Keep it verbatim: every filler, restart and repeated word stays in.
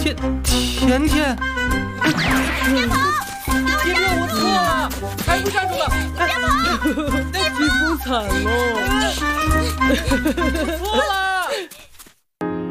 甜甜甜， 别跑！ 甜甜，我错了，还不站住了！ 别跑！ 疾风惨了， 错了。